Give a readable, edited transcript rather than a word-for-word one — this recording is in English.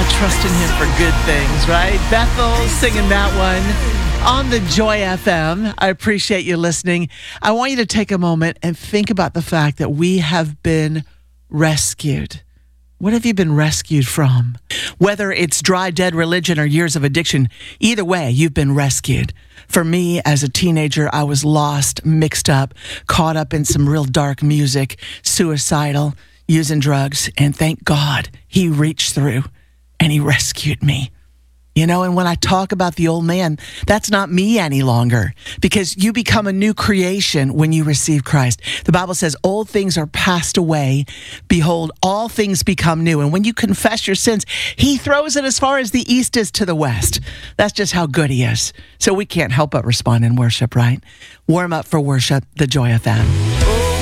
Trust in him for good things, right? Bethel singing that one on the Joy FM. I appreciate you listening. I want you to take a moment and think about the fact that we have been rescued. What have you been rescued from? Whether it's dry, dead religion or years of addiction, either way, you've been rescued. For me, as a teenager, I was lost, mixed up, caught up in some real dark music, suicidal, using drugs, and thank God he reached through and he rescued me. You know, and when I talk about the old man, that's not me any longer, because you become a new creation when you receive Christ. The Bible says, old things are passed away. Behold, all things become new. And when you confess your sins, he throws it as far as the east is to the west. That's just how good he is. So we can't help but respond in worship, right? Warm up for worship, the Joy FM.